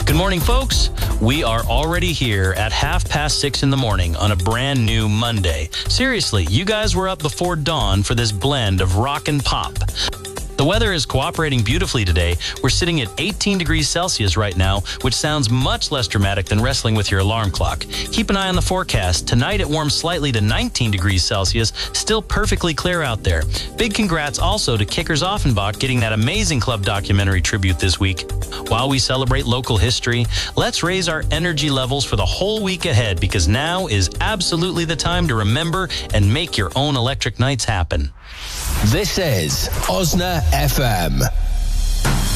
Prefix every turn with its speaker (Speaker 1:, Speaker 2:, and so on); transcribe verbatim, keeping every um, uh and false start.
Speaker 1: Good morning, folks. We are already here at half past six in the morning on a brand new Monday. Seriously, you guys were up before dawn for this blend of rock and pop. The weather is cooperating beautifully today. We're sitting at eighteen degrees Celsius right now, which sounds much less dramatic than wrestling with your alarm clock. Keep an eye on the forecast. Tonight it warms slightly to nineteen degrees Celsius, still perfectly clear out there. Big congrats also to Kickers Offenbach getting that amazing club documentary tribute this week. While we celebrate local history, let's raise our energy levels for the whole week ahead, because now is absolutely the time to remember and make your own electric nights happen.
Speaker 2: This is Osna F M.